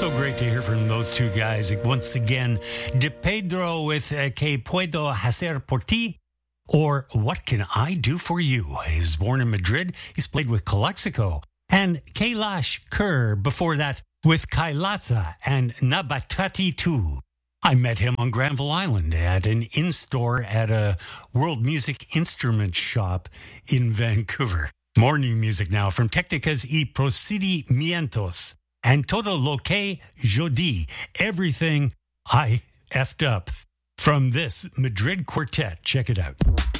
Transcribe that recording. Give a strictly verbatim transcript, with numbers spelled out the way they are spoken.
So great to hear from those two guys once again. De Pedro with uh, Que Puedo Hacer Por Ti, or What Can I Do For You? He was born in Madrid. He's played with Calexico. And Kailash Kerr before that with Kailatsa and Nabatati too. I met him on Granville Island at an in-store at a world music instrument shop in Vancouver. Morning music now from Técnicas y Procedimientos and Todo Lo Que Yo Di. Everything I effed up from this Madrid quartet. Check it out.